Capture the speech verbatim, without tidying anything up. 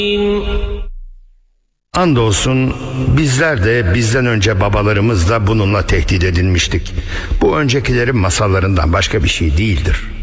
Andolsun bizler de bizden önce babalarımız da bununla tehdit edilmiştik. Bu öncekilerin masallarından başka bir şey değildir.